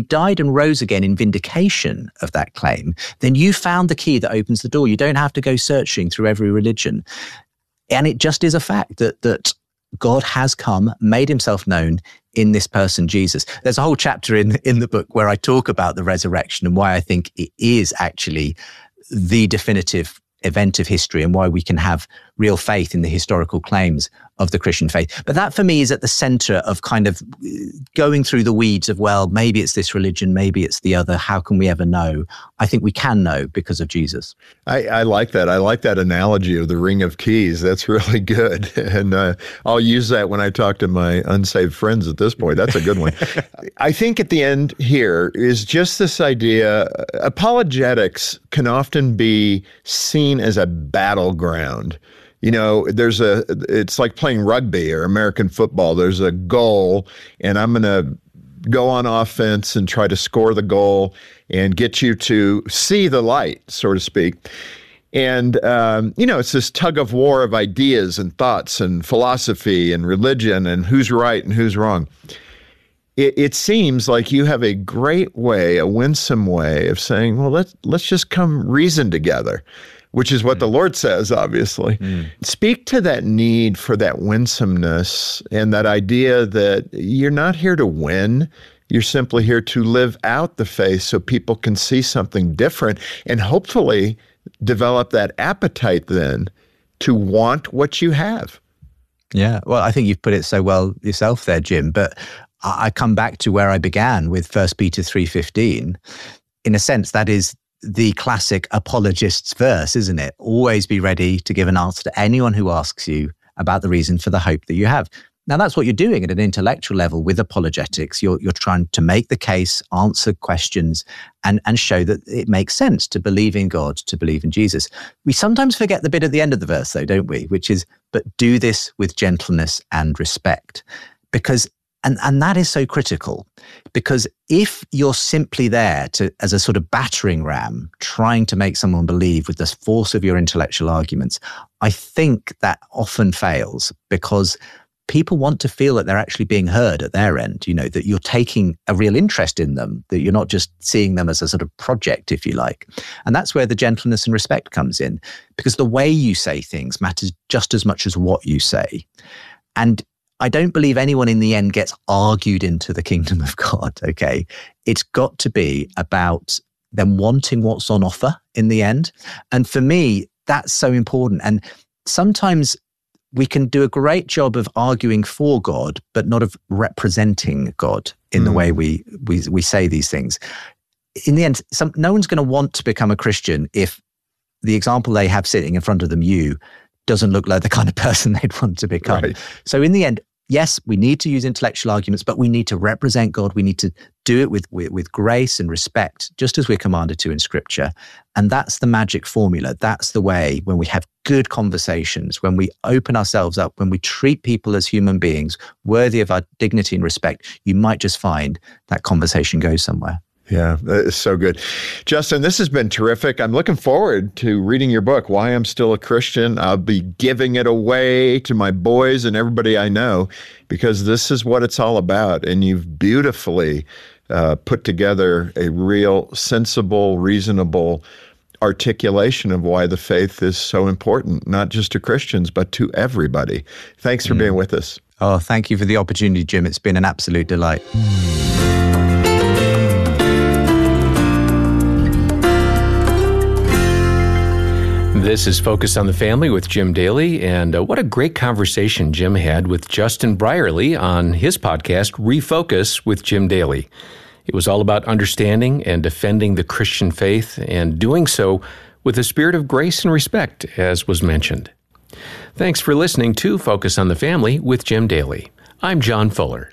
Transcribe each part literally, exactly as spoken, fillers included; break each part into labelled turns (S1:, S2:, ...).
S1: died and rose again in vindication of that claim, then you found the key that opens the door. You don't have to go searching through every religion. And it just is a fact that that God has come, made himself known in this person, Jesus. There's a whole chapter in, in the book where I talk about the resurrection and why I think it is actually the definitive event of history and why we can have real faith in the historical claims of the Christian faith. But that for me is at the center of kind of going through the weeds of, well, maybe it's this religion, maybe it's the other. How can we ever know? I think we can know because of Jesus.
S2: I, I like that. I like that analogy of the ring of keys. That's really good. And uh, I'll use that when I talk to my unsaved friends at this point. That's a good one. I think at the end here is just this idea, apologetics can often be seen as a battleground. You know, there's a, it's like playing rugby or American football. There's a goal, and I'm going to go on offense and try to score the goal and get you to see the light, so to speak. And, um, you know, it's this tug of war of ideas and thoughts and philosophy and religion and who's right and who's wrong. It, it seems like you have a great way, a winsome way of saying, well, let's, let's just come reason together, which is what mm. the Lord says, obviously. Mm. Speak to that need for that winsomeness and that idea that you're not here to win. You're simply here to live out the faith so people can see something different and hopefully develop that appetite then to want what you have.
S1: Yeah, well, I think you've put it so well yourself there, Jim. But I come back to where I began with First Peter three fifteen. In a sense, that is the classic apologist's verse, isn't it? Always be ready to give an answer to anyone who asks you about the reason for the hope that you have. Now, that's what you're doing at an intellectual level with apologetics. You're you're trying to make the case, answer questions, and, and show that it makes sense to believe in God, to believe in Jesus. We sometimes forget the bit at the end of the verse, though, don't we? Which is, but do this with gentleness and respect. Because And and that is so critical, because if you're simply there to as a sort of battering ram, trying to make someone believe with the force of your intellectual arguments, I think that often fails because people want to feel that they're actually being heard at their end, you know, that you're taking a real interest in them, that you're not just seeing them as a sort of project, if you like. And that's where the gentleness and respect comes in, because the way you say things matters just as much as what you say. And I don't believe anyone in the end gets argued into the kingdom of God, okay? It's got to be about them wanting what's on offer in the end. And for me, that's so important. And sometimes we can do a great job of arguing for God, but not of representing God in mm. the way we, we we say these things. In the end, some, no one's going to want to become a Christian if the example they have sitting in front of them, you, doesn't look like the kind of person they'd want to become. Right. So in the end, yes, we need to use intellectual arguments, but we need to represent God. We need to do it with, with, with grace and respect, just as we're commanded to in Scripture. And that's the magic formula. That's the way when we have good conversations, when we open ourselves up, when we treat people as human beings worthy of our dignity and respect, you might just find that conversation goes somewhere.
S2: Yeah, it's so good. Justin, this has been terrific. I'm looking forward to reading your book, Why I'm Still a Christian. I'll be giving it away to my boys and everybody I know, because this is what it's all about. And you've beautifully uh, put together a real sensible, reasonable articulation of why the faith is so important, not just to Christians, but to everybody. Thanks for mm. being with us.
S1: Oh, thank you for the opportunity, Jim. It's been an absolute delight.
S3: This is Focus on the Family with Jim Daly, and uh, what a great conversation Jim had with Justin Brierley on his podcast, Refocus with Jim Daly. It was all about understanding and defending the Christian faith, and doing so with a spirit of grace and respect, as was mentioned. Thanks for listening to Focus on the Family with Jim Daly. I'm John Fuller.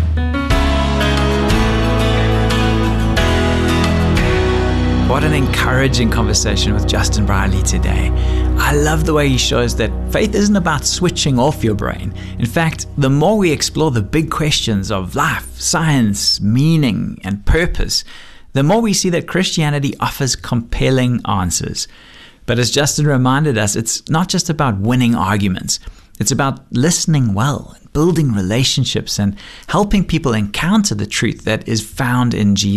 S4: What an encouraging conversation with Justin Brierley today. I love the way he shows that faith isn't about switching off your brain. In fact, the more we explore the big questions of life, science, meaning, and purpose, the more we see that Christianity offers compelling answers. But as Justin reminded us, it's not just about winning arguments. It's about listening well, building relationships, and helping people encounter the truth that is found in Jesus.